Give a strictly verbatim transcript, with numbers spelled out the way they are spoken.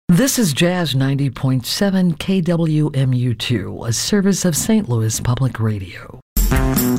This is Jazz ninety point seven K W M U two, a service of Saint Louis Public Radio.